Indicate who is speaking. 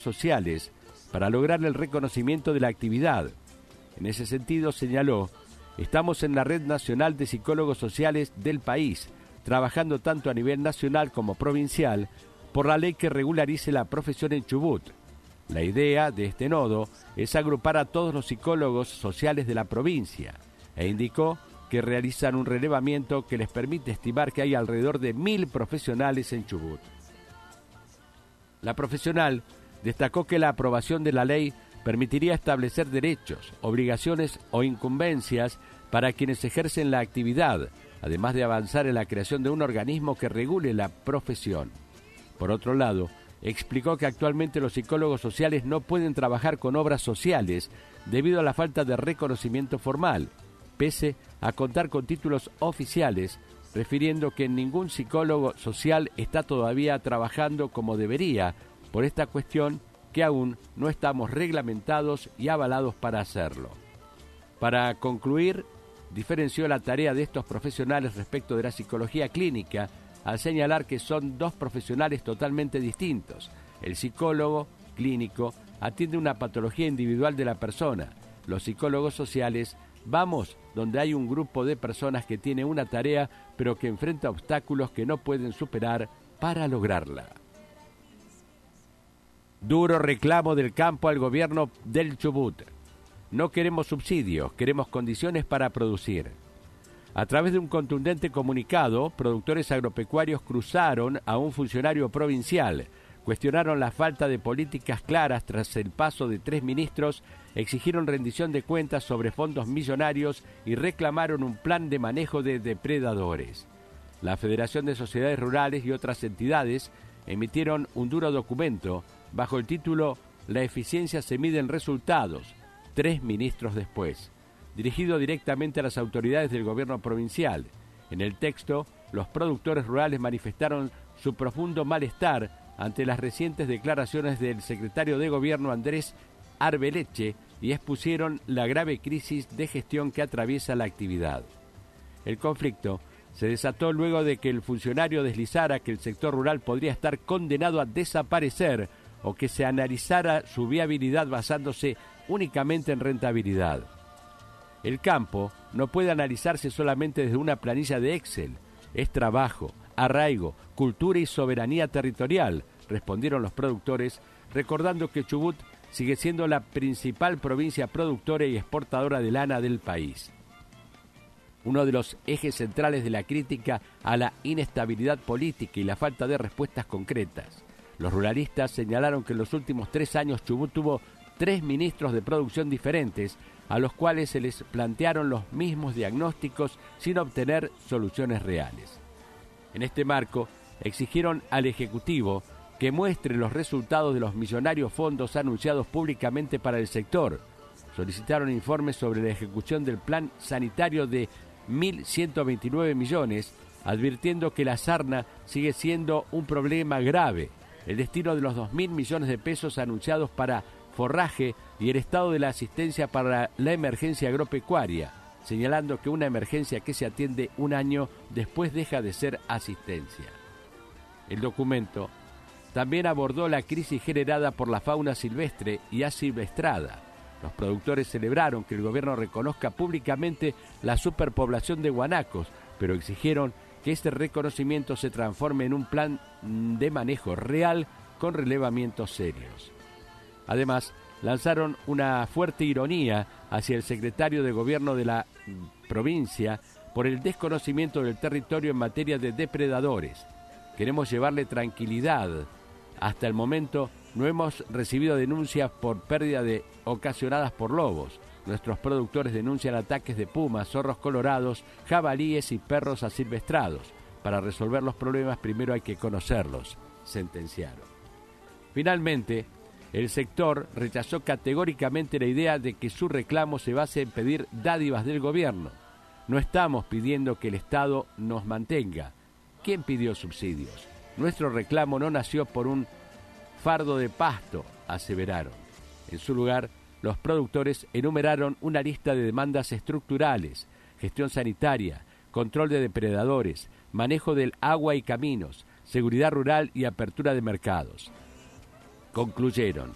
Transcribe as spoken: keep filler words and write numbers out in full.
Speaker 1: sociales para lograr el reconocimiento de la actividad. En ese sentido, señaló, estamos en la Red Nacional de Psicólogos Sociales del país, trabajando tanto a nivel nacional como provincial por la ley que regularice la profesión en Chubut. La idea de este nodo es agrupar a todos los psicólogos sociales de la provincia, e indicó que realizan un relevamiento que les permite estimar que hay alrededor de mil profesionales en Chubut. La profesional destacó que la aprobación de la ley permitiría establecer derechos, obligaciones o incumbencias para quienes ejercen la actividad, además de avanzar en la creación de un organismo que regule la profesión. Por otro lado, explicó que actualmente los psicólogos sociales no pueden trabajar con obras sociales debido a la falta de reconocimiento formal, pese a contar con títulos oficiales, refiriendo que ningún psicólogo social está todavía trabajando como debería por esta cuestión que aún no estamos reglamentados y avalados para hacerlo. Para concluir, diferenció la tarea de estos profesionales respecto de la psicología clínica al señalar que son dos profesionales totalmente distintos. El psicólogo clínico atiende una patología individual de la persona. Los psicólogos sociales vamos donde hay un grupo de personas que tiene una tarea pero que enfrenta obstáculos que no pueden superar para lograrla. Duro reclamo del campo al gobierno del Chubut. No queremos subsidios, queremos condiciones para producir. A través de un contundente comunicado, productores agropecuarios cruzaron a un funcionario provincial, cuestionaron la falta de políticas claras tras el paso de tres ministros, exigieron rendición de cuentas sobre fondos millonarios y reclamaron un plan de manejo de depredadores. La Federación de Sociedades Rurales y otras entidades emitieron un duro documento bajo el título La eficiencia se mide en resultados, tres ministros después, dirigido directamente a las autoridades del gobierno provincial. En el texto, los productores rurales manifestaron su profundo malestar ante las recientes declaraciones del secretario de Gobierno Andrés Arbeleche y expusieron la grave crisis de gestión que atraviesa la actividad. El conflicto se desató luego de que el funcionario deslizara que el sector rural podría estar condenado a desaparecer o que se analizara su viabilidad basándose únicamente en rentabilidad. El campo no puede analizarse solamente desde una planilla de Excel. Es trabajo, arraigo, cultura y soberanía territorial, respondieron los productores, recordando que Chubut sigue siendo la principal provincia productora y exportadora de lana del país. Uno de los ejes centrales de la crítica a la inestabilidad política y la falta de respuestas concretas. Los ruralistas señalaron que en los últimos tres años Chubut tuvo tres ministros de producción diferentes, a los cuales se les plantearon los mismos diagnósticos sin obtener soluciones reales. En este marco, exigieron al Ejecutivo que muestre los resultados de los millonarios fondos anunciados públicamente para el sector. Solicitaron informes sobre la ejecución del plan sanitario de mil ciento veintinueve millones, advirtiendo que la sarna sigue siendo un problema grave, el destino de los dos mil millones de pesos anunciados para forraje y el estado de la asistencia para la emergencia agropecuaria, señalando que una emergencia que se atiende un año después deja de ser asistencia. El documento también abordó la crisis generada por la fauna silvestre y asilvestrada. Los productores celebraron que el gobierno reconozca públicamente la superpoblación de guanacos, pero exigieron que este reconocimiento se transforme en un plan de manejo real con relevamientos serios. Además, lanzaron una fuerte ironía hacia el secretario de Gobierno de la provincia por el desconocimiento del territorio en materia de depredadores. Queremos llevarle tranquilidad. Hasta el momento no hemos recibido denuncias por pérdida de ocasionadas por lobos. Nuestros productores denuncian ataques de pumas, zorros colorados, jabalíes y perros asilvestrados. Para resolver los problemas primero hay que conocerlos, sentenciaron. Finalmente, el sector rechazó categóricamente la idea de que su reclamo se base en pedir dádivas del gobierno. No estamos pidiendo que el Estado nos mantenga. ¿Quién pidió subsidios? Nuestro reclamo no nació por un fardo de pasto, aseveraron. En su lugar, los productores enumeraron una lista de demandas estructurales, gestión sanitaria, control de depredadores, manejo del agua y caminos, seguridad rural y apertura de mercados. Concluyeron,